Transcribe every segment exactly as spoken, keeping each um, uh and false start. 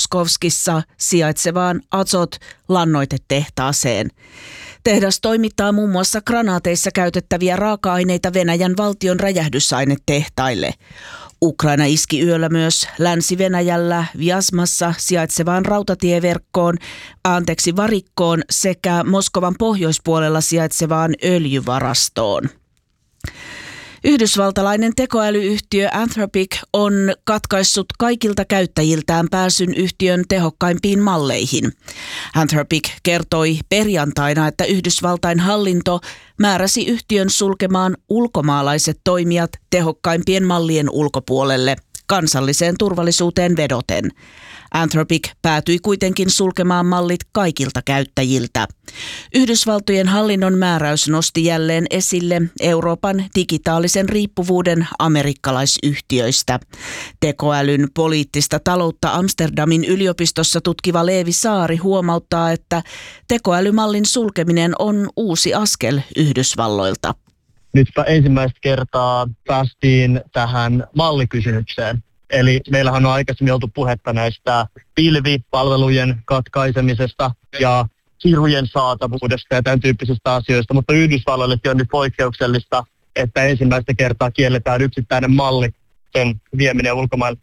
Moskovskissa sijaitsevaan Azot-lannoitetehtaaseen. Tehdas toimittaa muun muassa granaateissa käytettäviä raaka-aineita Venäjän valtion räjähdysainetehtaille. Ukraina iski yöllä myös Länsi-Venäjällä Vjazmassa sijaitsevaan rautatieverkkoon, anteeksi varikkoon sekä Moskovan pohjoispuolella sijaitsevaan öljyvarastoon. Yhdysvaltalainen tekoälyyhtiö Anthropic on katkaissut kaikilta käyttäjiltään pääsyn yhtiön tehokkaimpiin malleihin. Anthropic kertoi perjantaina, että Yhdysvaltain hallinto määräsi yhtiön sulkemaan ulkomaalaiset toimijat tehokkaimpien mallien ulkopuolelle kansalliseen turvallisuuteen vedoten. Anthropic päätyi kuitenkin sulkemaan mallit kaikilta käyttäjiltä. Yhdysvaltojen hallinnon määräys nosti jälleen esille Euroopan digitaalisen riippuvuuden amerikkalaisyhtiöistä. Tekoälyn poliittista taloutta Amsterdamin yliopistossa tutkiva Leevi Saari huomauttaa, että tekoälymallin sulkeminen on uusi askel Yhdysvalloilta. Nyt ensimmäistä kertaa päästiin tähän mallikysymykseen. Eli meillähän on aikaisemmin oltu puhetta näistä pilvipalvelujen katkaisemisesta ja kirjojen saatavuudesta ja tämän tyyppisistä asioista, mutta Yhdysvalloillekin on nyt poikkeuksellista, että ensimmäistä kertaa kielletään yksittäinen malli, sen vieminen ulkomaille.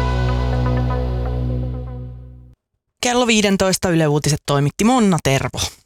Kello viisitoista Yle Uutiset toimitti Monna Tervo.